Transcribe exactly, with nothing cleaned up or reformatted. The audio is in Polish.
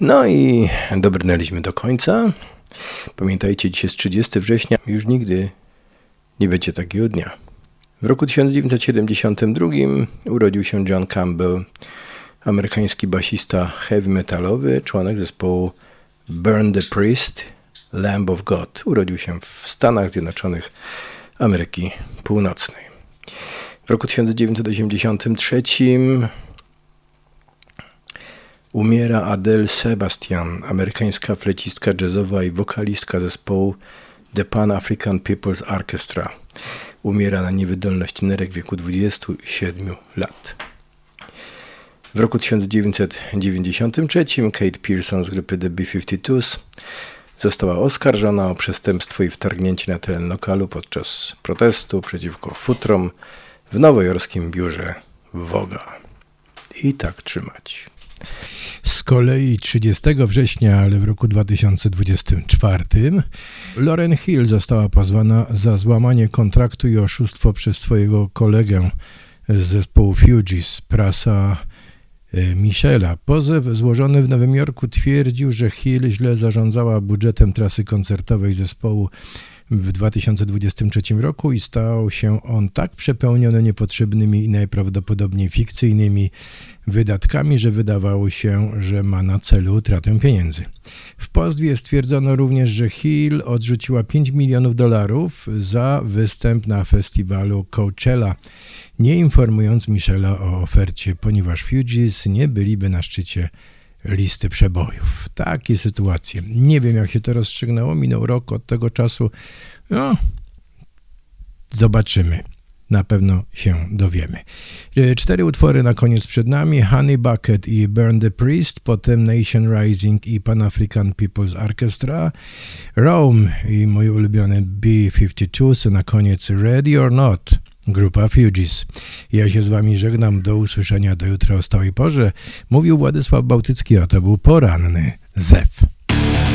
No i dobrnęliśmy do końca. Pamiętajcie, dzisiaj jest trzydziestego września. Już nigdy nie będzie takiego dnia. W roku tysiąc dziewięćset siedemdziesiątym drugim urodził się John Campbell, amerykański basista heavy metalowy, członek zespołu Burn the Priest, Lamb of God. Urodził się w Stanach Zjednoczonych Ameryki Północnej. W roku tysiąc dziewięćset osiemdziesiątym trzecim umiera Adele Sebastian, amerykańska flecistka jazzowa i wokalistka zespołu The Pan African People's Orchestra. Umiera na niewydolność nerek w wieku dwudziestu siedmiu lat. W roku tysiąc dziewięćset dziewięćdziesiątym trzecim Kate Pierson z grupy The B pięćdziesiąt dwa została oskarżona o przestępstwo i wtargnięcie na teren lokalu podczas protestu przeciwko futrom w nowojorskim biurze Vogue'a. I tak trzymać. Z kolei trzydziestego września, ale w roku dwa tysiące dwudziestym czwartym, Lauryn Hill została pozwana za złamanie kontraktu i oszustwo przez swojego kolegę z zespołu Fugees, prasa Michela. Pozew złożony w Nowym Jorku twierdził, że Hill źle zarządzała budżetem trasy koncertowej zespołu w dwa tysiące dwudziestym trzecim roku i stał się on tak przepełniony niepotrzebnymi i najprawdopodobniej fikcyjnymi wydatkami, że wydawało się, że ma na celu utratę pieniędzy. W pozwie stwierdzono również, że Hill odrzuciła pięć milionów dolarów za występ na festiwalu Coachella, nie informując Michela o ofercie, ponieważ Fugees nie byliby na szczycie listy przebojów. Takie sytuacje. Nie wiem, jak się to rozstrzygnęło. Minął rok od tego czasu. No, zobaczymy. Na pewno się dowiemy. Cztery utwory na koniec przed nami. Honey Bucket i Burn the Priest, potem Nation Rising i Pan African People's Orchestra, Rome i mój ulubiony B pięćdziesiąt dwa, so na koniec Ready or Not, grupa Fugees. Ja się z wami żegnam. Do usłyszenia do jutra o stałej porze. Mówił Władysław Bałtycki, a to był poranny Zew.